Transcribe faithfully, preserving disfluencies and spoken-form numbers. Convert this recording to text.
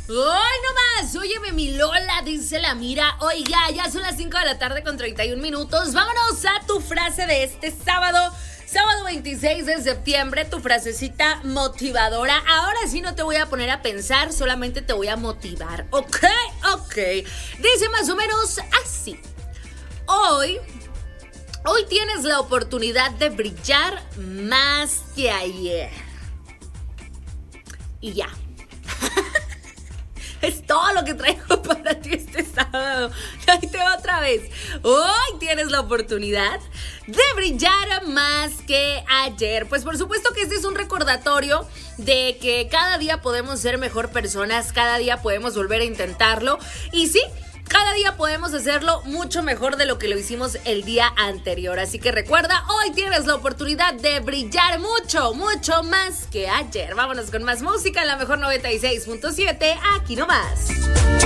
¡Ay, no más! Óyeme, mi Lola, dice la Mira. Oiga, ya son las cinco de la tarde con treinta y un minutos. Vámonos a tu frase de este sábado. Sábado veintiséis de septiembre, tu frasecita motivadora. Ahora sí no te voy a poner a pensar, solamente te voy a motivar. ¿Ok? Ok. Dice más o menos así. Hoy... Hoy tienes la oportunidad de brillar más que ayer. Y ya. Es todo lo que traigo para ti este sábado. Ahí te va otra vez. Hoy tienes la oportunidad de brillar más que ayer. Pues por supuesto que este es un recordatorio de que cada día podemos ser mejor personas. Cada día podemos volver a intentarlo. Y sí, cada día podemos hacerlo mucho mejor de lo que lo hicimos el día anterior. Así que recuerda, hoy tienes la oportunidad de brillar mucho, mucho más que ayer. Vámonos con más música en la mejor noventa y seis punto siete, aquí nomás.